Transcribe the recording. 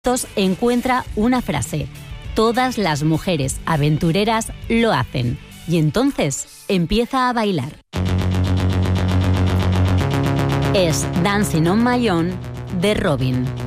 encuentra una frase. Todas las mujeres aventureras lo hacen. Y entonces empieza a bailar. Es Dancing on My Own de Robyn.